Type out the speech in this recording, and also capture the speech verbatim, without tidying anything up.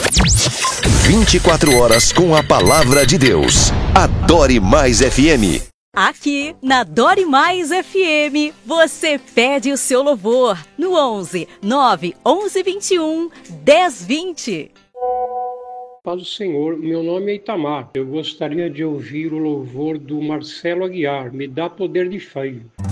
vinte e quatro horas com a palavra de Deus. Adore Mais F M. Aqui na Adore Mais F M, você pede o seu louvor no onze, nove, onze, vinte e um, dez, vinte. Paz do Senhor, meu nome é Itamar. Eu gostaria de ouvir o louvor do Marcelo Aguiar. Me dá poder de fé.